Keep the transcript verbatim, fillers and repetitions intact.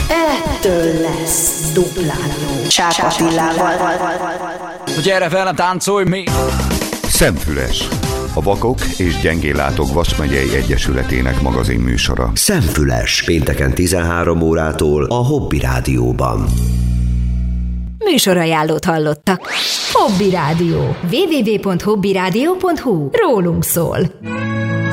Ettől lesz duplán jó. Csák Attilával. Gyere fel, táncolj mi! Szemfüles. A Vakok és Gyengéllátók Vas megyei Egyesületének magazin műsora. Szemfüles. Pénteken tizenhárom órától a Hobby Rádióban. Műsorajánlót hallottak. Hobby Rádió. double-u double-u double-u pont hobby rádió pont hu. Rólunk szól.